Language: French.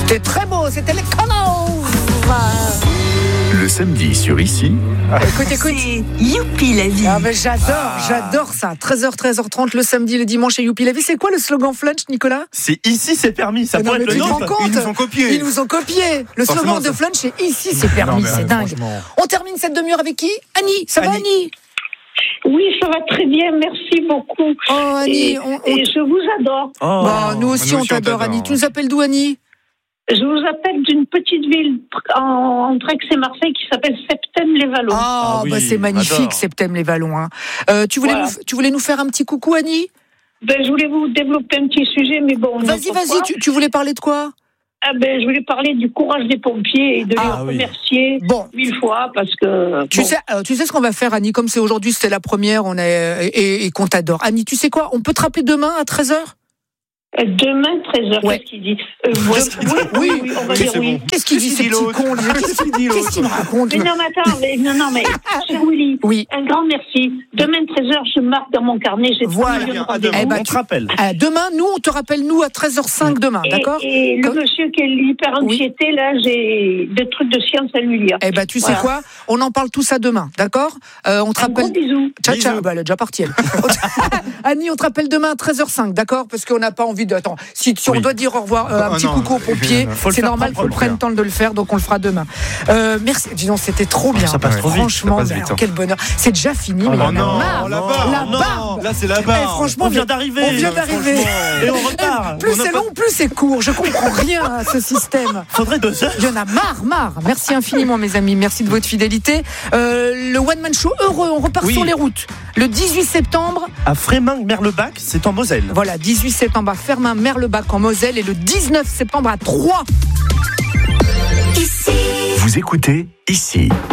C'était très beau, c'était les Connors. Le samedi sur Ici. Écoute. C'est Youpi la vie. Ah ben j'adore ça. 13h, 13h30 le samedi, le dimanche chez Youpi la vie. C'est quoi le slogan Flunch, Nicolas? C'est ici, c'est permis. Ça pourrait être le tu te rends nôtre. compte? Ils nous ont copié. Ils nous ont copié. Le slogan de Flunch, c'est ici, c'est permis. C'est dingue. On termine cette demi-heure avec qui? Annie. Ça va, Annie? Oui, ça va très bien, merci beaucoup. Oh, Annie, et je vous adore. Bon, nous aussi, on t'adore, Annie. Tu nous appelles d'où, Annie? Je vous appelle d'une petite ville entre Aix et Marseille qui s'appelle Septèmes-les-Vallons. Bah c'est magnifique, Septèmes-les-Vallons. Hein. Tu voulais nous faire un petit coucou, Annie? Je voulais vous développer un petit sujet, mais bon... Vas-y, tu voulais parler de quoi? Je voulais parler du courage des pompiers et de les remercier 1000 fois parce que... Tu sais ce qu'on va faire, Annie, comme c'est aujourd'hui, c'était la première, et qu'on t'adore. Annie, tu sais quoi? On peut te rappeler demain à 13h? Demain, 13h, qu'est-ce qu'il dit? Oui, on va dire oui. Qu'est-ce qu'il dit, ce petit con? Qu'est-ce qu'il me raconte? Mais non, mais cher Willy, un grand merci. Demain, 13h, je marque dans mon carnet. On te rappelle. Demain, nous, on te rappelle, nous, à 13h05 demain, d'accord? Et le monsieur qui est hyper anxiété, là, j'ai des trucs de science à lui lire. Tu sais quoi? On en parle tout ça demain, d'accord? On te rappelle. Gros bisous. Ciao. Elle est déjà partie, elle. Annie, on te rappelle demain à 13h05, d'accord? Parce qu'on n'a pas envie de... Attends, si on doit dire au revoir, un petit coucou aux pompiers, c'est normal qu'on prenne le temps de le faire, donc on le fera demain. Merci. Dis donc, c'était trop bien. Ça passe trop vite. Franchement, quel bonheur. C'est déjà fini, mais on en a marre. La barbe. Là, c'est la barbe. Franchement, on vient d'arriver. Et on repart. Plus c'est long, plus c'est court. Je comprends rien à ce système. Faudrait 2 heures. Il y en a marre. Merci infiniment, mes amis. Merci de votre fidélité. Le One Man Show heureux. On repart sur les routes. Le 18 septembre. À Frémin-Merlebach, c'est en Moselle. Voilà, 18 septembre à Frémin-Merlebach en Moselle et le 19 septembre à Troyes. Vous écoutez Ici.